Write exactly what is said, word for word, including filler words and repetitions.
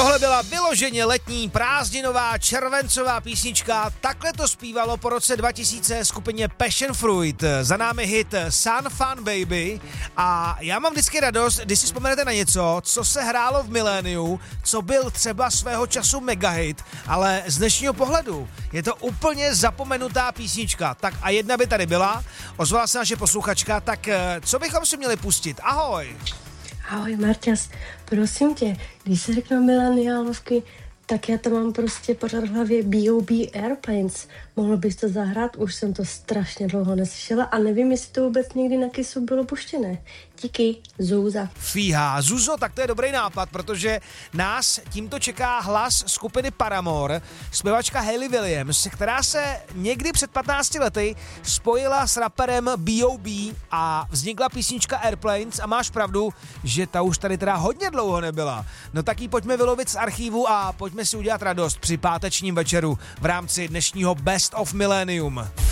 Tohle byla vyloženě letní prázdninová červencová písnička. Takhle to zpívalo po roce dva tisíce skupině Passion Fruit. Za námi hit Sun Fun Baby a já mám vždycky radost, když si vzpomenete na něco, co se hrálo v miléniu, co byl třeba svého času megahit, ale z dnešního pohledu je to úplně zapomenutá písnička. Tak a jedna by tady byla, ozvala se naše posluchačka, tak co bychom si měli pustit? Ahoj! Ahoj Marťas, prosím tě, když se řeknou mileniálovky, tak já tam mám prostě pořád v hlavě B O B Airplanes. Mohl bys to zahrát? Už jsem to strašně dlouho neslyšela a nevím, jestli to vůbec někdy na Kissu bylo puštěné. Díky, Zúza. Fíha, Zuzo, tak to je dobrý nápad, protože nás tímto čeká hlas skupiny Paramore, zpěvačka Hayley Williams, která se někdy před patnácti lety spojila s raperem B O B a vznikla písnička Airplanes a máš pravdu, že ta už tady teda hodně dlouho nebyla. No tak ji pojďme vylovit z archívu a pojďme si udělat radost při pátečním večeru v rámci dnešního Best of Millennium.